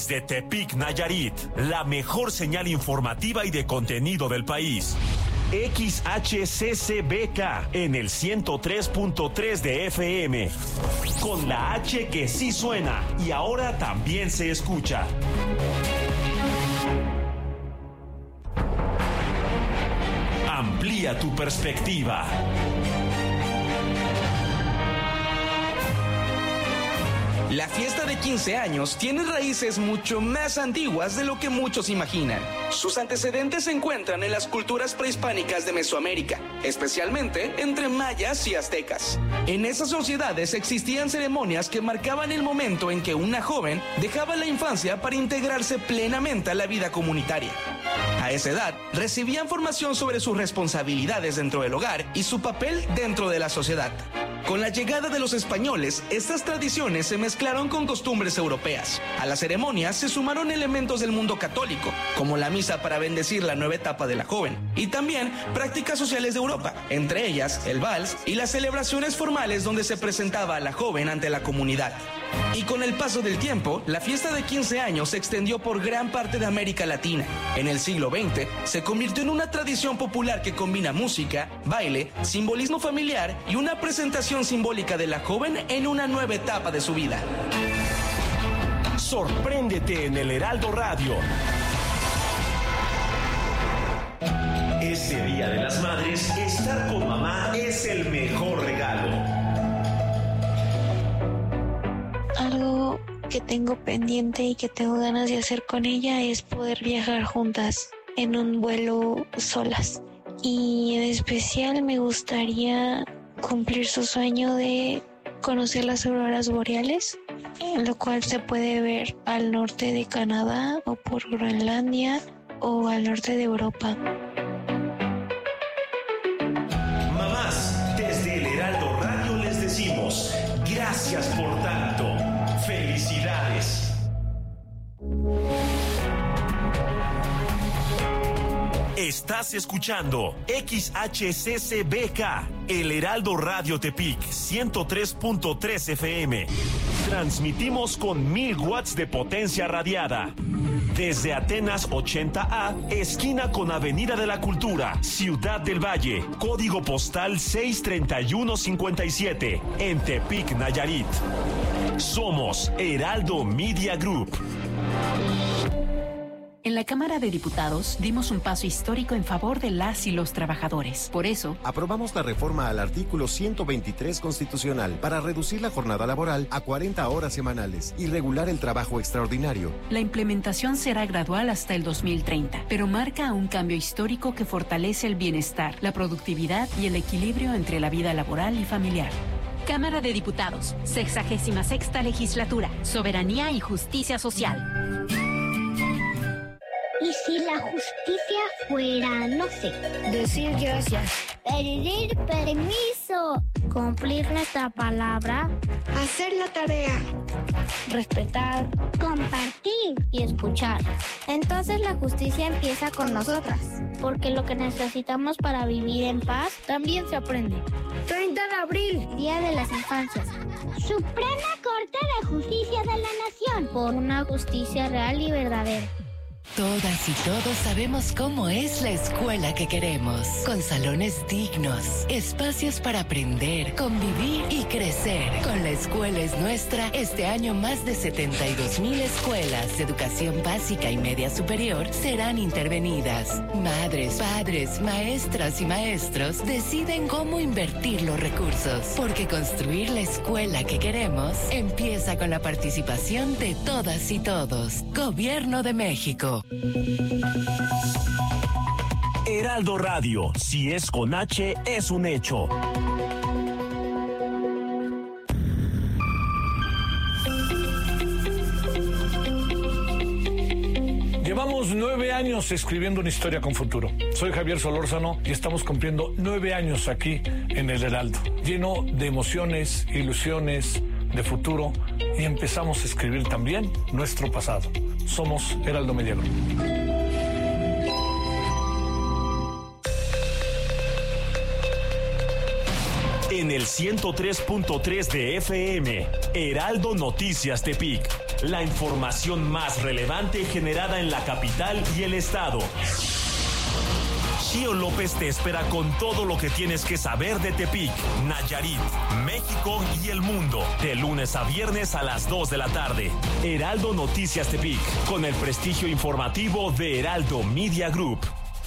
Desde Tepic, Nayarit, la mejor señal informativa y de contenido del país. XHCCBK en el 103.3 de FM. Con la H que sí suena y ahora también se escucha. Amplía tu perspectiva. La fiesta de 15 años tiene raíces mucho más antiguas de lo que muchos imaginan. Sus antecedentes se encuentran en las culturas prehispánicas de Mesoamérica, especialmente entre mayas y aztecas. En esas sociedades existían ceremonias que marcaban el momento en que una joven dejaba la infancia para integrarse plenamente a la vida comunitaria. A esa edad, recibían formación sobre sus responsabilidades dentro del hogar y su papel dentro de la sociedad. Con la llegada de los españoles, estas tradiciones se mezclaron con costumbres europeas. A las ceremonias se sumaron elementos del mundo católico, como la misa para bendecir la nueva etapa de la joven, y también prácticas sociales de Europa, entre ellas el vals y las celebraciones formales donde se presentaba a la joven ante la comunidad. Y con el paso del tiempo, la fiesta de 15 años se extendió por gran parte de América Latina. En el siglo XX, se convirtió en una tradición popular que combina música, baile, simbolismo familiar y una presentación simbólica de la joven en una nueva etapa de su vida. Sorpréndete en el Heraldo Radio. Este Día de las Madres, estar con mamá es el mejor regalo. Algo que tengo pendiente y que tengo ganas de hacer con ella es poder viajar juntas en un vuelo solas. Y en especial me gustaría cumplir su sueño de conocer las auroras boreales, lo cual se puede ver al norte de Canadá o por Groenlandia o al norte de Europa. Mamás, desde el Heraldo Radio les decimos gracias por tanto. ¡Felicidades! Estás escuchando XHCCBK, el Heraldo Radio Tepic, 103.3 FM. Transmitimos con 1000 watts de potencia radiada. Desde Atenas 80A, esquina con Avenida de la Cultura, Ciudad del Valle, código postal 63157, en Tepic, Nayarit. Somos Heraldo Media Group. En la Cámara de Diputados dimos un paso histórico en favor de las y los trabajadores. Por eso, aprobamos la reforma al artículo 123 constitucional para reducir la jornada laboral a 40 horas semanales y regular el trabajo extraordinario. La implementación será gradual hasta el 2030, pero marca un cambio histórico que fortalece el bienestar, la productividad y el equilibrio entre la vida laboral y familiar. Cámara de Diputados, 66ª Legislatura, Soberanía y Justicia Social. ¿Y si la justicia fuera, no sé, decir gracias, pedir permiso, cumplir nuestra palabra, hacer la tarea, respetar, compartir y escuchar? Entonces la justicia empieza con nosotras, porque lo que necesitamos para vivir en paz también se aprende. 30 de abril, Día de las Infancias. Suprema Corte de Justicia de la Nación, por una justicia real y verdadera. Todas y todos sabemos cómo es la escuela que queremos, con salones dignos, espacios para aprender, convivir y crecer. Con La Escuela es Nuestra, este año más de 72,000 escuelas de educación básica y media superior serán intervenidas. Madres, padres, maestras y maestros deciden cómo invertir los recursos, porque construir la escuela que queremos empieza con la participación de todas y todos. Gobierno de México. Heraldo Radio, si es con H, es un hecho. Llevamos 9 años escribiendo una historia con futuro. Soy Javier Solórzano y estamos cumpliendo 9 años aquí en el Heraldo, lleno de emociones, ilusiones, de futuro, y empezamos a escribir también nuestro pasado. Somos Heraldo Media Group. En el 103.3 de FM, Heraldo Noticias Tepic. la información más relevante generada en la capital y el estado. Chio López te espera con todo lo que tienes que saber de Tepic, Nayarit, México y el mundo, de lunes a viernes a las 2 de la tarde. Heraldo Noticias Tepic, con el prestigio informativo de Heraldo Media Group.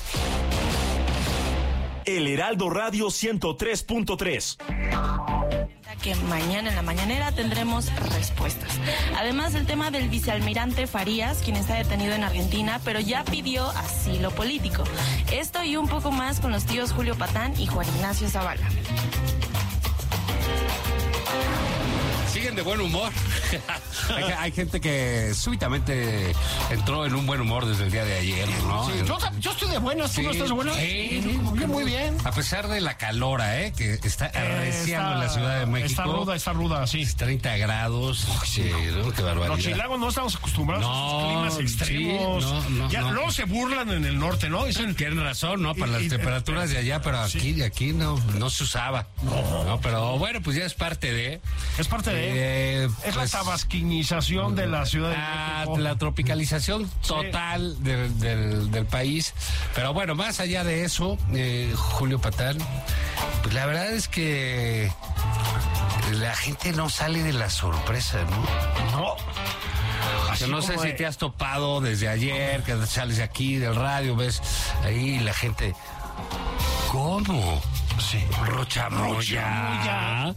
El Heraldo Radio 103.3. Que mañana en la mañanera tendremos respuestas. Además, el tema del vicealmirante Farías, quien está detenido en Argentina, pero ya pidió asilo político. Esto y un poco más con los tíos Julio Patán y Juan Ignacio Zavala. Siguen de buen humor. Hay gente que súbitamente entró en un buen humor desde el día de ayer, ¿no? Sí, yo estoy de buenas, ¿tú no estás de buenas? Sí, muy bien. A pesar de la calora, que está arreciando en la Ciudad de México. Está ruda, sí. 30 grados. Sí, qué barbaridad. Los chilangos no estamos acostumbrados a esos climas extremos. Sí, luego se burlan en el norte, ¿no? Tienen razón, ¿no? Para las temperaturas de allá, pero aquí no se usaba. No, pero bueno, pues ya es parte de... Es parte de... es la tabasquinización de la Ciudad de México. La tropicalización total del país. Pero bueno, más allá de eso, Julio Patán, pues la verdad es que la gente no sale de la sorpresa, ¿no? No. Yo no sé si te has topado desde ayer, que sales de aquí, del radio, ves ahí la gente... ¿Cómo? Sí. Rochamoya.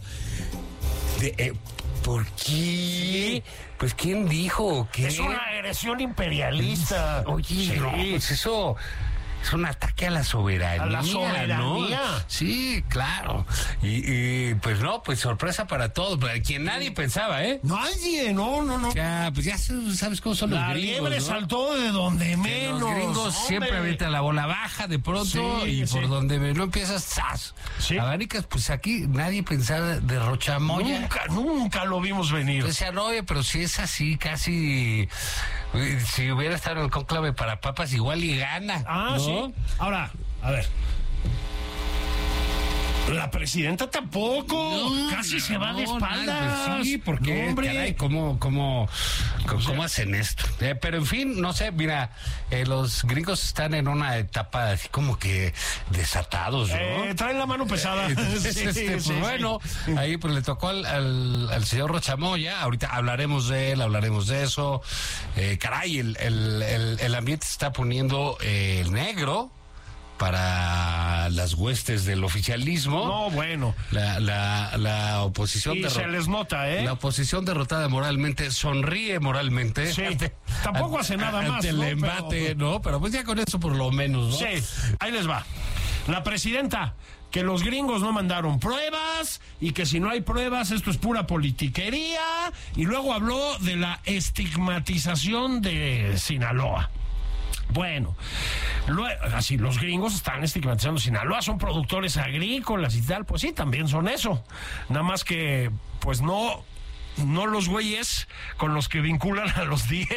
¿Por qué? Pues ¿quién dijo? ¿Qué? Es una agresión imperialista. Oye, no, pues eso es un ataque a la soberanía. A la soberanía. ¿No? Sí, claro. Y pues no, pues sorpresa para todos, para quien nadie pensaba, ¿eh? Nadie, no. Ya, pues ya sabes cómo son los gringos, liebre, ¿no? Saltó de donde menos. Los gringos siempre avientan la bola baja de pronto por donde no empiezas, ¡zas! Sí. Abanicas, pues aquí nadie pensaba de Rochamoya. Nunca lo vimos venir. Decían, oye, pero si es así, casi... Si hubiera estado en el cónclave para papas, igual y gana. ¿no? Sí. Ahora, a ver. La presidenta tampoco, casi se va de espaldas. Pues sí, porque, caray, ¿cómo hacen esto? Pero en fin, no sé, mira, los gringos están en una etapa así como que desatados, ¿no? Traen la mano pesada. Bueno, ahí pues le tocó al señor Rochamoya, ahorita hablaremos de él, hablaremos de eso. Caray, el ambiente se está poniendo negro para las huestes del oficialismo. No, bueno. La oposición... Y se les nota, ¿eh? La oposición derrotada moralmente sonríe moralmente. Sí, tampoco hace nada más, ante el embate, ¿no? Pero pues ya con eso por lo menos, ¿no? Sí, ahí les va. La presidenta, que los gringos no mandaron pruebas y que si no hay pruebas esto es pura politiquería, y luego habló de la estigmatización de Sinaloa. Bueno, así los gringos están estigmatizando Sinaloa, son productores agrícolas y tal, pues sí, también son eso. Nada más que, pues no los güeyes con los que vinculan a los 10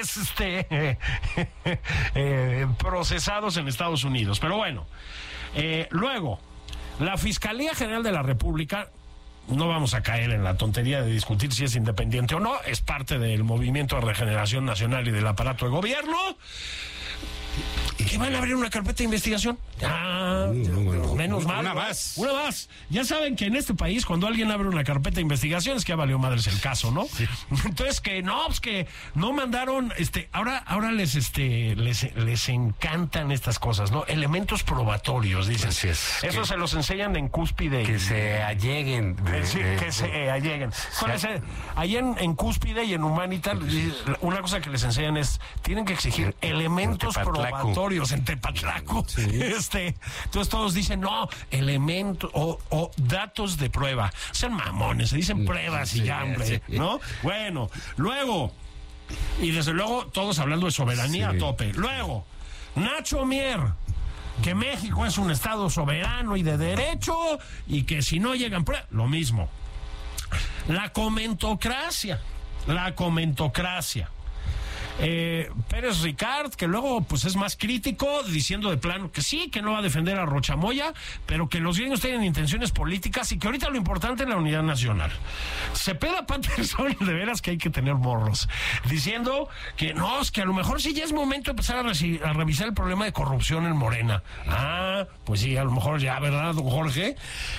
procesados en Estados Unidos. Pero bueno, luego, la Fiscalía General de la República, no vamos a caer en la tontería de discutir si es independiente o no, es parte del Movimiento de Regeneración Nacional y del aparato de gobierno, que van a abrir una carpeta de investigación. Menos mal. Una más. Ya saben que en este país, cuando alguien abre una carpeta de investigación, es que ya valió madres el caso, ¿no? Sí. Entonces, que no mandaron, ahora les encantan estas cosas, ¿no? Elementos probatorios, dicen. Así es. Eso se los enseñan en Cúspide. Que se alleguen. Que se alleguen. Ahí en Cúspide y en Humanitas, una cosa que les enseñan es, tienen que exigir elementos probatorios en Tepatlaco. Sí. Entonces todos dicen, no, elementos o datos de prueba. Sean mamones, se dicen pruebas y ya, hombre, ¿no? Bueno, luego, y desde luego todos hablando de soberanía a tope. Luego, Nacho Mier, que México es un estado soberano y de derecho y que si no llegan pruebas, lo mismo. La comentocracia. Pérez Ricard, que luego pues es más crítico, diciendo de plano que sí, que no va a defender a Rochamoya, pero que los gringos tienen intenciones políticas y que ahorita lo importante es la unidad nacional. Cepeda Patterson, de veras que hay que tener morros, diciendo que no, es que a lo mejor sí ya es momento de empezar a revisar el problema de corrupción en Morena. Pues sí, a lo mejor ya, ¿verdad, don Jorge?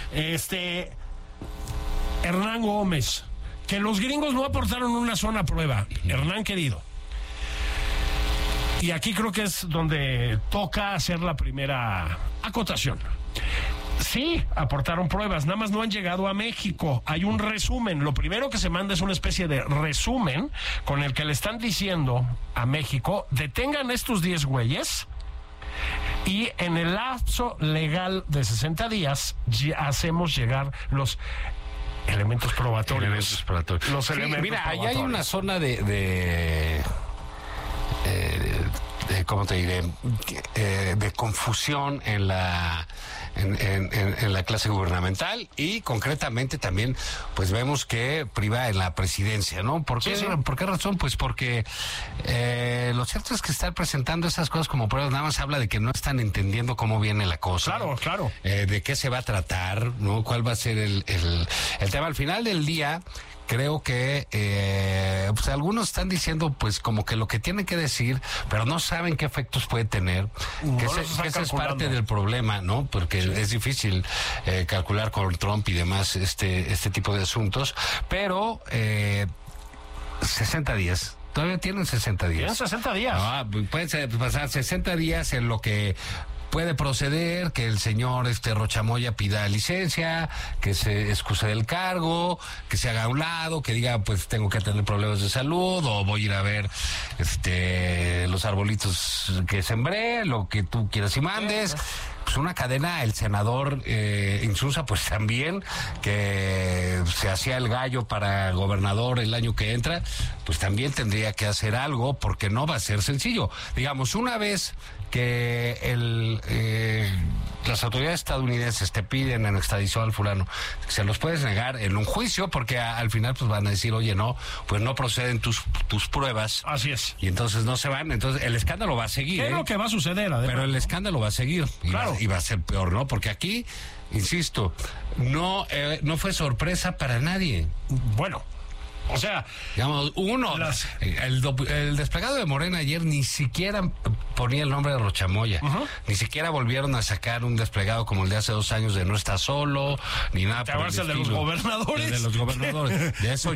Hernán Gómez, que los gringos no aportaron una zona prueba. Hernán, querido. Y aquí creo que es donde toca hacer la primera acotación. Sí, aportaron pruebas, nada más no han llegado a México. Hay un resumen. Lo primero que se manda es una especie de resumen con el que le están diciendo a México: detengan estos 10 güeyes y en el lapso legal de 60 días hacemos llegar los elementos probatorios. Los elementos mira, probatorios. allá hay una zona de ¿cómo te diré? De confusión en la clase gubernamental, y concretamente también pues vemos que priva en la presidencia, ¿no? ¿Por qué razón? Pues porque lo cierto es que estar presentando esas cosas como pruebas nada más habla de que no están entendiendo cómo viene la cosa. Claro. De qué se va a tratar, ¿no? ¿Cuál va a ser el tema? Al final del día, creo que pues algunos están diciendo pues como que lo que tienen que decir, pero no saben qué efectos puede tener, que ese es parte del problema, ¿no? Porque es difícil calcular con Trump y demás este tipo de asuntos, pero 60 días. Todavía tienen 60 días. Tienen 60 días. Pueden pasar 60 días en lo que puede proceder, que el señor Rochamoya pida licencia, que se excuse del cargo, que se haga a un lado, que diga pues tengo que tener problemas de salud, o voy a ir a ver los arbolitos que sembré, lo que tú quieras y mandes. Pues una cadena. El senador Insunza pues también, que se hacía el gallo para gobernador el año que entra, pues también tendría que hacer algo, porque no va a ser sencillo. Digamos, una vez que las autoridades estadounidenses te piden en extradición al fulano, se los puedes negar en un juicio, porque al final pues van a decir, oye, no, pues no proceden tus pruebas. Así es. Y entonces no se van. Entonces el escándalo va a seguir. ¿Qué es lo que va a suceder, además? Pero el escándalo va a seguir. Claro. Y va a ser peor, ¿no? Porque aquí, insisto, no fue sorpresa para nadie. Bueno, o sea, digamos, el desplegado de Morena ayer ni siquiera ponía el nombre de Rochamoya. Ni siquiera volvieron a sacar un desplegado como el de hace 2 años de No Está Solo, ni nada por el estilo. de los gobernadores. De los gobernadores. De eso